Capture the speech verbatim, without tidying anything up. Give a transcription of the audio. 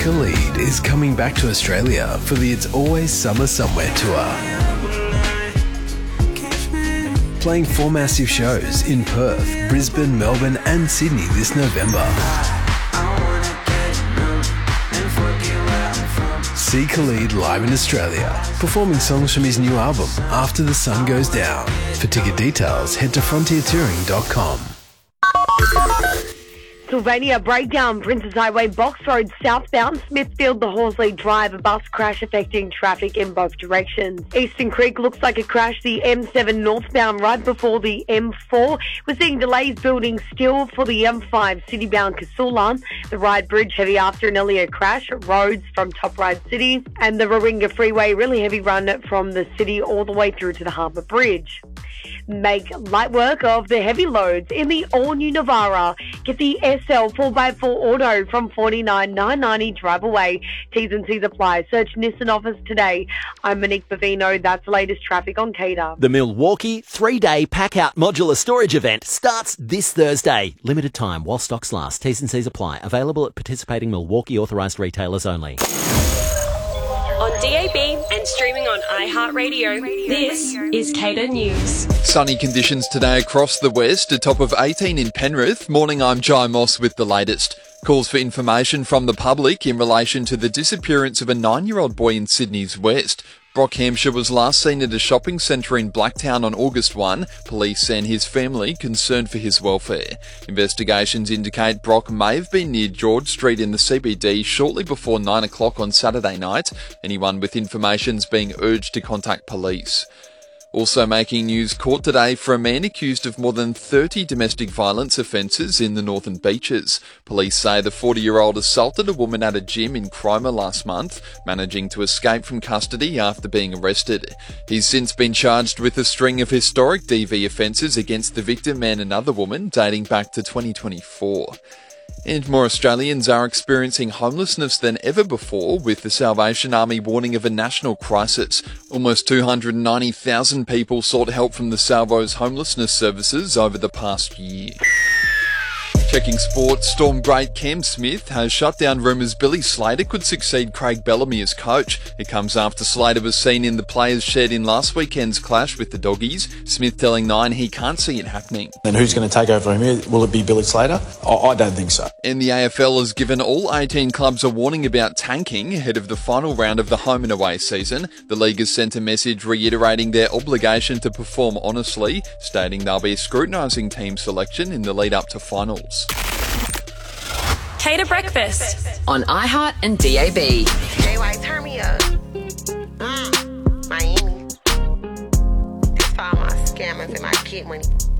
Khalid is coming back to Australia for the It's Always Summer Somewhere tour. Playing four massive shows in Perth, Brisbane, Melbourne and Sydney this November. See Khalid live in Australia, performing songs from his new album, After the Sun Goes Down. For ticket details, head to frontier touring dot com. Sylvania breakdown, Princes Highway, Box Road, southbound, Smithfield, the Horsley Drive, a bus crash affecting traffic in both directions. Eastern Creek looks like a crash, the M seven northbound right before the M four. We're seeing delays building still for the M five citybound Casula. The Ryde Bridge heavy after an earlier crash, roads from Top Ryde City, and the Warringah Freeway really heavy run from the city all the way through to the Harbour Bridge. Make light work of the heavy loads in the all-new Navara. Get the S L four by four Auto from forty-nine thousand nine hundred ninety dollars drive away. T's and C's apply. Search Nissan office today. I'm Monique Bavino. That's the latest traffic on K A D A. The Milwaukee three-day pack-out modular storage event starts this Thursday. Limited time while stocks last. T's and C's apply. Available at participating Milwaukee authorised retailers only. On D A B and streaming on iHeartRadio, this is K A D A News. Sunny conditions today across the west, a top of eighteen in Penrith. Morning, I'm Jai Moss with the latest. Calls for information from the public in relation to the disappearance of a nine-year-old boy in Sydney's west. Brock Hampshire was last seen at a shopping centre in Blacktown on August first. Police and his family concerned for his welfare. Investigations indicate Brock may have been near George Street in the C B D shortly before nine o'clock on Saturday night. Anyone with information is being urged to contact police. Also making news, court today for a man accused of more than thirty domestic violence offences in the Northern Beaches. Police say the forty-year-old assaulted a woman at a gym in Cromer last month, managing to escape from custody after being arrested. He's since been charged with a string of historic D V offences against the victim and another woman dating back to twenty twenty-four. And more Australians are experiencing homelessness than ever before, with the Salvation Army warning of a national crisis. Almost two hundred ninety thousand people sought help from the Salvo's homelessness services over the past year. Checking sports, Storm great Cam Smith has shut down rumours Billy Slater could succeed Craig Bellamy as coach. It comes after Slater was seen in the players' shed in last weekend's clash with the Doggies. Smith telling Nine he can't see it happening. And who's going to take over from here? Will it be Billy Slater? I, I don't think so. And the A F L has given all eighteen clubs a warning about tanking ahead of the final round of the home and away season. The league has sent a message reiterating their obligation to perform honestly, stating they'll be scrutinising team selection in the lead up to finals. K A D A Breakfast on iHeart and D A B. J Y, turn me up. Mm, Miami. This for all my scammers and my kid money.